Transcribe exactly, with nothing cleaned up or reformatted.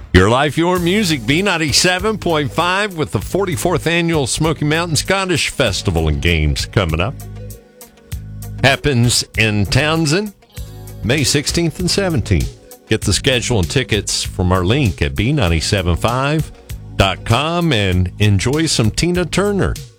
Your Life, Your Music, B ninety-seven point five with the forty-fourth Annual Smoky Mountain Scottish Festival and Games coming up. Happens in Townsend, May sixteenth and seventeenth. Get the schedule and tickets from our link at b nine seven five dot com and enjoy some Tina Turner.